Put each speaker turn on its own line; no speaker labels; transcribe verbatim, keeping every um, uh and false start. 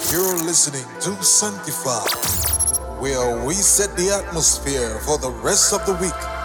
You're listening to Sanctify, where we set the atmosphere for the rest of the week.